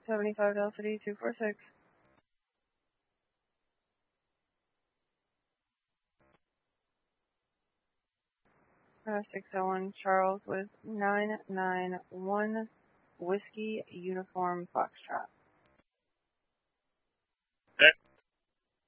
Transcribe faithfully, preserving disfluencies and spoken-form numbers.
seventy-five Delta D two four six. Uh, six oh one Charles with nine nine one Whiskey Uniform Foxtrot. Okay.